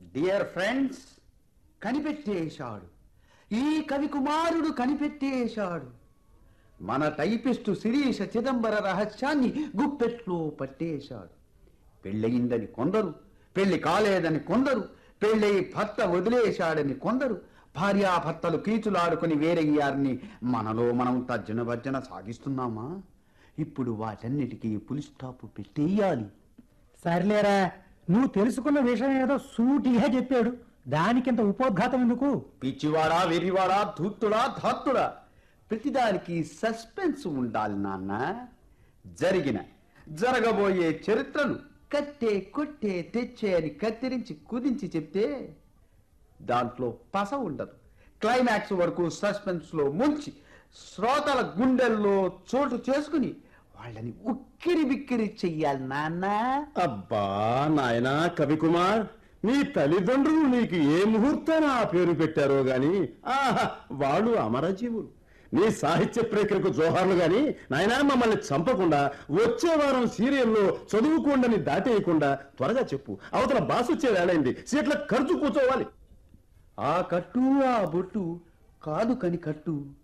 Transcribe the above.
Dear friends, కనిపెట్టేశాడు. ఈ కవి కుమారుడు కనిపెట్టేశాడు. మన టైపిస్టు శిరీష చిదంబర రహస్యాన్ని గుప్పెట్లో పట్టేశాడు. పెళ్ళయిందని కొందరు, పెళ్లి కాలేదని కొందరు, పెళ్ళై భర్త వదిలేశాడని కొందరు, భార్యాభర్తలు కీచులాడుకుని వేరయ్యారని మనలో మనం తర్జన భర్జన సాగిస్తున్నామా? ఇప్పుడు వాటన్నిటికీ పులి స్టాప్ పెట్టేయాలి. సర్లేరా, నువ్వు తెలుసుకున్న విషయం ఏదో సూటిగా చెప్పాడు, దానికింత ఉపోద్ఘాతం ఎందుకు? పిచ్చివాడా, వెర్రివాడా, ధూర్తుడా, ధాత్తుడా, ప్రతిదానికి సస్పెన్స్ ఉండాలి నాన్న. జరిగిన జరగబోయే చరిత్రను కట్టే కొట్టే తెచ్చే అని కత్తిరించి కుదించి చెప్తే దాంట్లో పస ఉండదు. క్లైమాక్స్ వరకు సస్పెన్స్ లో ముంచి శ్రోతల గుండెల్లో చోటు చేసుకుని వాళ్ళని ఉక్కిరి బిక్కిరి చెయ్యాలి నాన్న. అబ్బా నాయనా కవికుమార్, నీ తల్లిదండ్రులు నీకు ఏ ముహూర్తాన ఆ పేరు పెట్టారో గాని వాళ్ళు అమరజీవులు. నీ సాహిత్య ప్రేక్షకు జోహార్లు గాని నాయనా, మమ్మల్ని చంపకుండా వచ్చే వారం సీరియల్లో చదువుకోండని దాటేయకుండా త్వరగా చెప్పు. అవతల బాస్ వచ్చే వేళైంది, సీట్ల ఖర్చు కూర్చోవాలి. ఆ కట్టు ఆ బొట్టు కాదు కని కట్టు,